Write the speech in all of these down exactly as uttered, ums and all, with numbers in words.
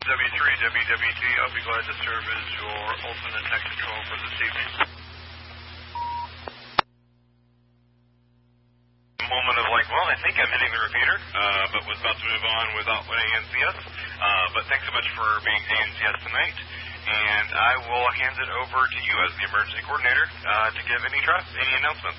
W three W W T, I'll be glad to serve as your alternate net control for this evening. A moment of like, well, I think I'm hitting the repeater, uh, but was about to move on without A N C S. Uh, but thanks so much for being A N C S tonight. And I will hand it over to you as the emergency coordinator uh, to give any trust, any announcements.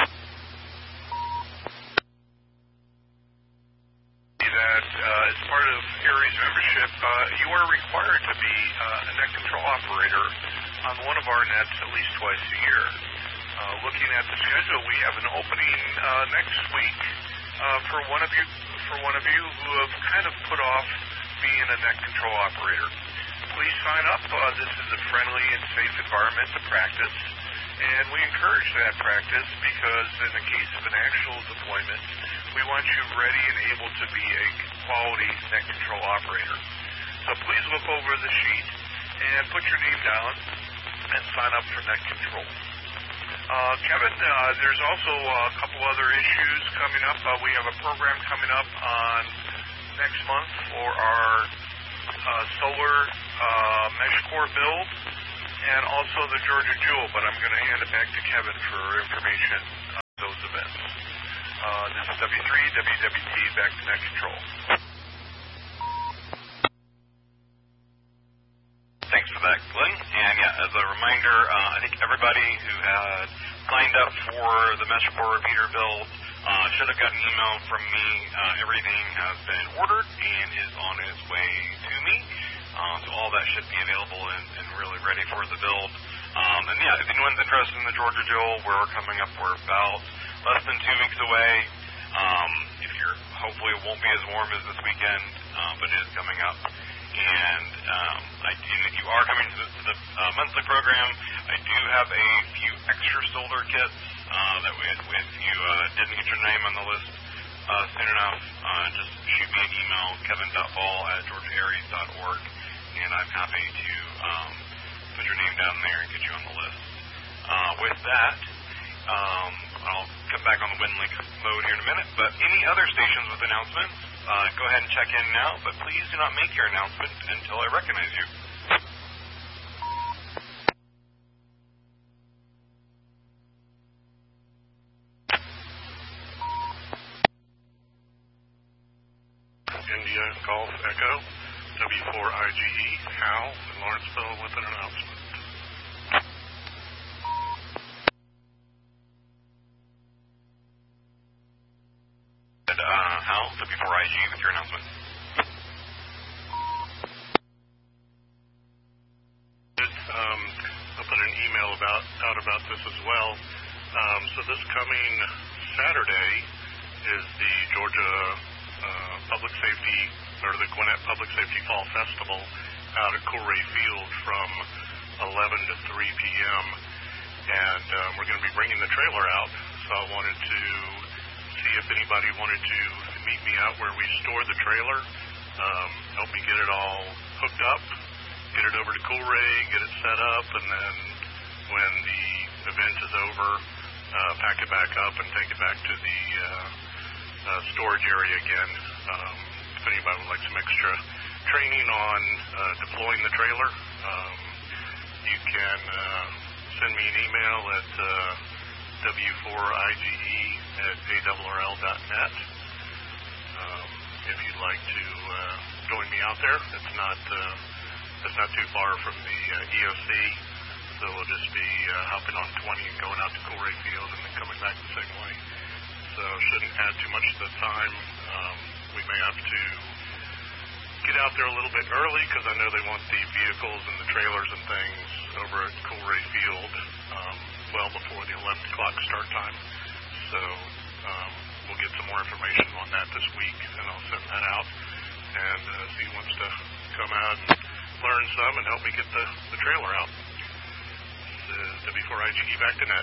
That uh, as part of ARES membership, uh, you are required to be uh, a net control operator on one of our nets at least twice a year. Uh, looking at the schedule, we have an opening uh, next week uh, for one of you for one of you who have kind of put off being a net control operator. Please sign up. Uh, this is a friendly and safe environment to practice, and we encourage that practice because in the case of an actual deployment, we want you ready and able to be a quality net control operator. So please look over the sheet and put your name down and sign up for net control. Uh, Kevin, uh, there's also a couple other issues coming up. Uh, we have a program coming up on next month for our uh, solar uh, mesh core build and also the Georgia Jewel, but I'm going to hand it back to Kevin for information on those events. Uh, this is W three W W T, back to net control. Thanks for that, Glenn. And yeah, as a reminder, uh, I think everybody who had signed up for the mesh core repeater build uh, should have got an email from me. Uh, everything has been ordered and is on its way to me. Uh, so all that should be available and, and really ready for the build. Um, and yeah, if anyone's interested in the Georgia Jewel, we're coming up, we're about less than two weeks away. Um, if you're, hopefully it won't be as warm as this weekend, uh, but it is coming up. And, um, I, and if you are coming to the, to the uh, monthly program, I do have a few extra solar kits uh, that we, if you uh, didn't get your name on the list uh, soon enough, uh, just shoot me an email, kevin dot ball at georgia ares dot org, and I'm happy to um, put your name down there and get you on the list. Uh, with that, um, I'll come back on the WinLink mode here in a minute, but any other stations with announcements, uh, go ahead and check in now, but please do not make your announcement until I recognize you. India Golf Echo, W four I G E, Hal in Lawrenceville with an announcement. And, uh, Hal, W four I G E with your announcement. Um, I'll put an email about out about this as well. Um, so this coming Saturday is the Georgia uh, Public Safety, or the Gwinnett Public Safety Fall Festival out at Coolray Field from eleven to three p.m. And um, we're going to be bringing the trailer out, so I wanted to see if anybody wanted to meet me out where we store the trailer, um, help me get it all hooked up, get it over to Coolray, get it set up, and then when the event is over, uh, pack it back up and take it back to the uh, uh, storage area again. Um, if anybody would like some extra training on uh, deploying the trailer, um, you can uh, send me an email at uh, W four I G E at A R R L dot net. Um, if you'd like to uh, join me out there, it's not uh, it's not too far from the uh, E O C, so we'll just be uh, hopping on twenty and going out to Coolray Field and then coming back the same way. So shouldn't add too much to the time. Um, we may have to get out there a little bit early because I know they want the vehicles and the trailers and things over at Coolray Field um, well before the eleven o'clock start time. So um, we'll get some more information on that this week, and I'll send that out and uh, see who wants to come out and learn some and help me get the, the trailer out. This is W four I G E back to net.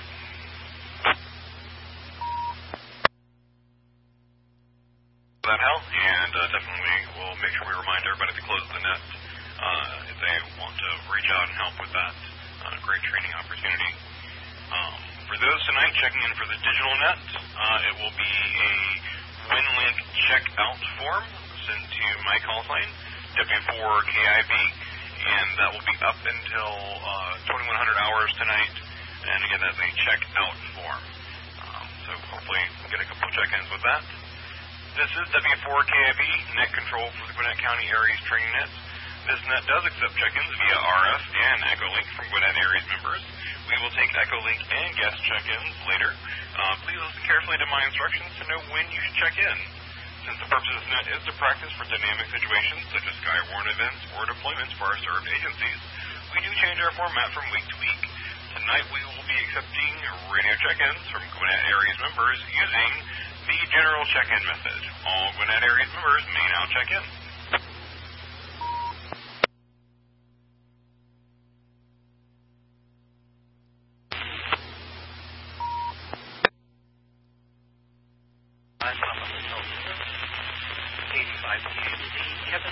That help, and uh, definitely we'll make sure we remind everybody to close the net uh, if they want to reach out and help with that uh, great training opportunity. Um, for those tonight checking in for the digital net, uh, it will be a WinLink checkout form sent to my call sign. W four K I B, and that will be up until uh, twenty-one hundred hours tonight. And again, that's a check-out form. Um, so hopefully we'll get a couple of check-ins with that. This is W four K I B, net control for the Gwinnett County Aries Training Net. This net does accept check-ins via R F and EchoLink from Gwinnett Aries members. We will take EchoLink and guest check-ins later. Uh, please listen carefully to my instructions to know when you should check in. Since the purpose of this net is to practice for dynamic situations such as Skywarn events or deployments for our served agencies, we do change our format from week to week. Tonight we will be accepting radio check-ins from Gwinnett Aries members using the general check-in method. All Gwinnett Aries members may now check in. eighty-five K M Z, you have